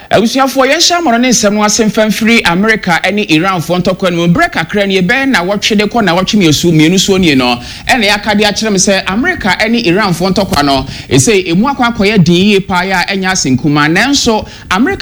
Awusiafo yensha mono ne nsem no asemfam firi America ene Iran fo ntokwa no break akra ne be na wotwede kɔ na wotwe mienu so nie no ene yakade a kyerem se America ene Iran fo ntokwa no ese emu akwa akoye din yie pa ya enya asenkuma nanso America